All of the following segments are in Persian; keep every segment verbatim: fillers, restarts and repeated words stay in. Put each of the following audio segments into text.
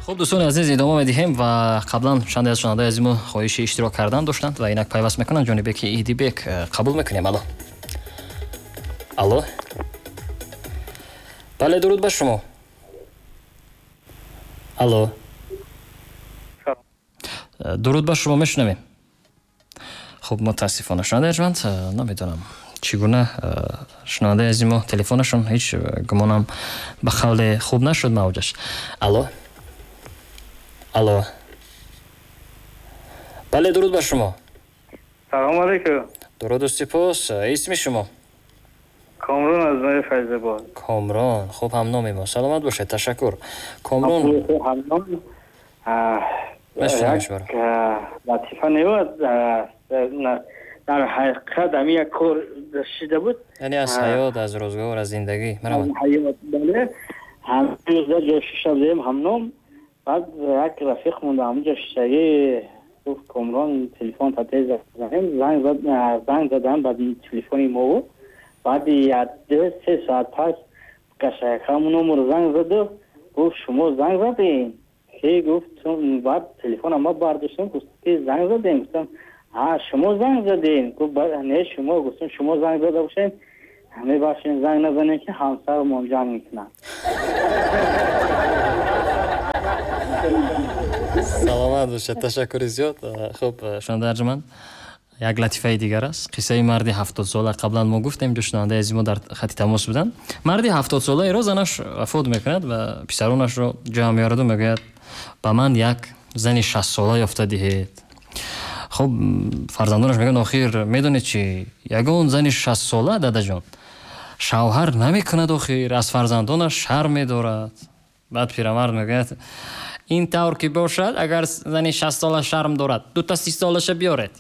خب دوستان عزیز ادامه میدیم و قبلا چند از شنونده از ما خواهش اشتراک کردن داشتند و اینک پیوست میکنن جانب که ایدی بیک قبول میکنیم. الو الو بله درود بر شما. الو درود بر شما میشنویم. خب متاسفانه شنونده ارجمند نمیدونم چگونه شنونده از ما تلفنشون هیچ گمانم به خول خوب نشد موجش. الو الو بله درود بر شما. سلام علیکم. درود و سپاس. اسم شما؟ کامران از نای فیض‌آباد. کامران خوب هم نامی ما. سلامت باشه. تشکر. کامران همنام یک لطیفه نیوز در حقیقت همی یک کار شده بود، یعنی از حیات، از روزگار، از زندگی از حیات. بله هم روزده جا شیشه بزیم همنام. بعد یک رفیق مونده همونجا شیشهی گفت کامران تلفن تا تیز زدیم، زنگ زد زنگ زدن بعد تلفنی ما بود. بعد یک دو سه ساعت پس کشک همون نمر زنگ زد گفت شما زنگ زدین که گفت بعد تلفن ما برداشتم گفت که زنگ زدین. گفتم ها شما زنگ زدین. گفت نه شما. گفتم شما زنگ زده باشین همه باشین زنگ نزنین که همسر منجم میکنن. سلامت باشه. تشکر زیاد. خب شنونده ارجمند یک لطیفه دیگر است. قصه مردی هفتاد ساله قبلا ما گفتیم دو شنونده از ما در خط تماس بودن. مردی هفتاد ساله ایرو زنش وفات میکند و پسرانش رو جمع میارد و میگوید با من یک زن شصت ساله یافته دهید. خب فرزندانش میگن آخر میدونید چی یگان زن شصت ساله داده جان شوهر نمیکند آخر از فرزندانش شرم میدارد. بعد پیرمرد میگوید این طور که باشد اگر زن شصت ساله شرم دارد دو تا سی سالشه بیارید.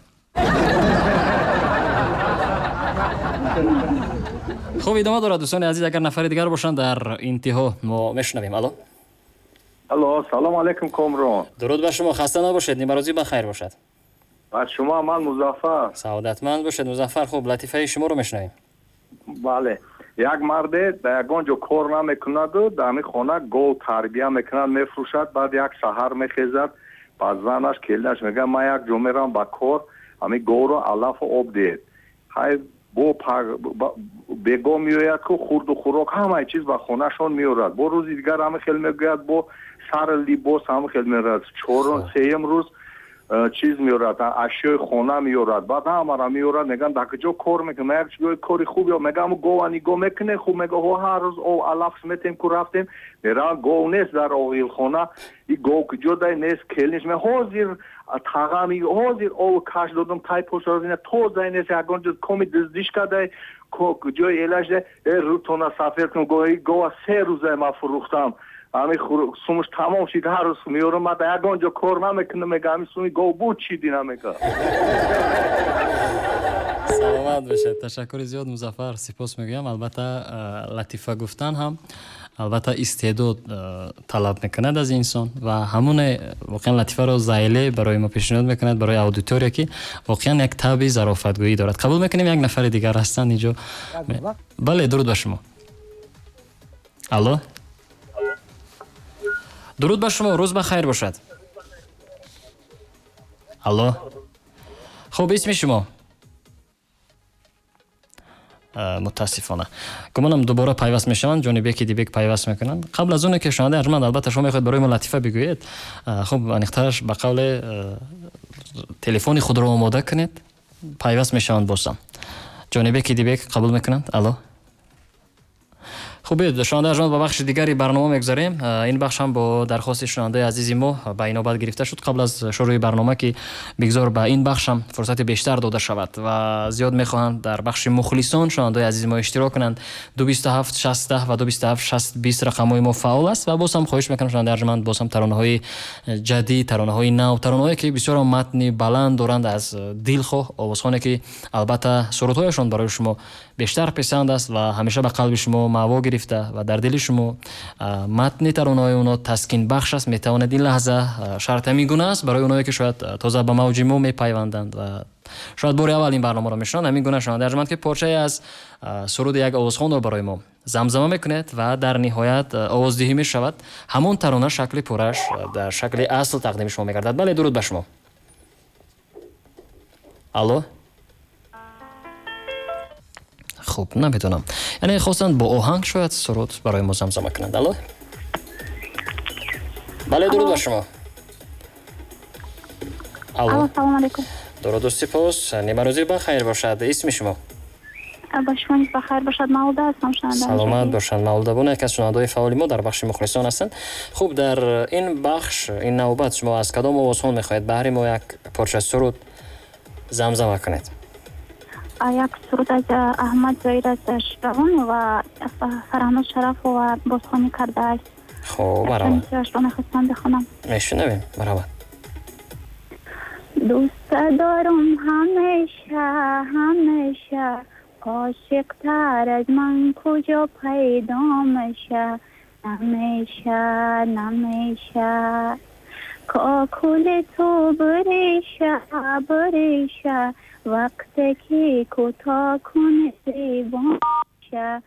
خب ادامه دارد دوستان عزیز. اگر نفر دیگر باشند در انتها ما میشنویم. الو الو سلام علیکم کامران. درود بر شما. خسته نباشید. نیمروزی بخیر باشد. بر شما من مظفر. سعادتمند باشید مظفر. خب لطیفه شما رو میشنویم. بله یک مرد در یگانجا کار نمیکند و در می خانه گو تربیه میکند میفروشد. بعد یک سحر میخیزد بعد زنش کلنش میگه من یک جو میرم با کار همی گو رو علف و آب دید. های بو بگو میوید که خورد و خوراک همه چیز با خونه شون میورد. با روزی دیگر همه خیلی میگوید با سر لیباس همه خیلی میورد. چهارم سیم روز چیز میورد اشیای خونه میورد. بعد همه را میورد میگن در کجا کار میکنه. یک جای کاری خوبی میگم گو انی گو میکنه. خوب میگه هر روز او علف سمیتیم که رفتیم میرن گو نیست در اویل خونه. ای گو کجا دای نیست کلنش می حاضر تاغامی حاضر او کاش دادم تای پوش روزینه تو زای نیست یگانجا کمی دزدیش کده کجای ایلاش ده رو تونا سفر کن گوی گو سه روزه ما فروختم امی سومش تمام شد. هر روز میورم ما در یگانجا کار نمیکنه میگه امی سومی گو بود چی دی نمیگه. سلامت باشید. تشکر زیاد مظفر. سپاس میگم. البته لطیفه گفتن هم البته استعداد طلب میکند از انسان و همون واقعا لطیفه رو زایله برای ما پیشنهاد میکند برای اودیتوریا که واقعا یک طبع ظرافتگویی دارد. قبول میکنیم یک نفر دیگر هستن اینجا. بله درود بر شما. الو درود بر شما. روز بخیر باشد. الو خب اسم شما؟ متاسفانه گمانم دوباره پیوست میشوند جانب یکی دیگه پیوست میکنند. قبل از اون که شما در ارجمند البته شما میخواید برای ما لطیفه بگویید. خب انختارش به قول تلفن خود رو آماده کنید پیوست میشوند بازم جانب یکی دیگه قبول میکنند. الو خوب شنونده ارجمند با بخش دیگری برنامه میگذاریم. این بخش هم با درخواست شنونده عزیزی ما به این نوبت گرفته شد. قبل از شروع برنامه که بگذار به این بخش هم فرصت بیشتر داده شود و زیاد میخواهند در بخش مخلصان شنونده عزیزی ما اشتراک کنند. دو بیست و هفت شصت و دو بیست و هفت شصت بیست رقم‌های ما فعال است و باز هم خواهش میکنم شنونده ارجمند باز هم ترانه‌های جدید، ترانه‌های نو، ترانه‌هایی که بسیار متن بلند دارند از دلخواه آوازخوانی که البته سرودهایشان برای شما بیشتر پسند است و همیشه به قلب شما معوا گرفته و در دل شما متن ترانه‌های اونا تسکین بخش است. میتواند این لحظه شرط میگونه است برای اونایی که شاید تازه به موج ما میپیوندند و شاید بار اول این برنامه را میشنوند. همین گونه شنونده ارجمند که پارچه از سرود یک آوازخوان را برای ما замзама мекунед ва дар ниҳоят овоздиҳӣ мешавад. ҳамон тарона шакли пурраш дар шакли асл тақдими шумо мегардад. бале, дуруд ба шумо. алло, хуб, наметонам, яъне хостанд бо оҳанг шояд суруд барои мо замзама кунанд. алло, бале, дуруд ба шумо. алло, салом алейкум. дуруду сипос. нимарӯзӣ бахайр бошад. исми шумо? ба шумо низ бахайр бошад. Маълуда ҳастам, шунаванда. саломат бошанд. Маълуда бун яке аз шунавандаҳои фаъоли мо дар бахши мухлисон ҳастанд. хуб, дар ин бахш, ин навбат шумо аз кадом овозхон мехоҳед баҳри мо як порча суруд замзама кунед? як суруд аз аҳмад зоир аз ширавон ва фарҳмад шарафов ва бозхонӣ кардааст. хуб, марҳамат. ро мехостам бихонам. мешунавем. марҳамат. دوست دارم همیشه همیشه عاشق تر از من کجا پیدا میشه نمیشه نمیشه کاکل تو بریشه بریشه وقتی که کوتاه کنه زیبا میشه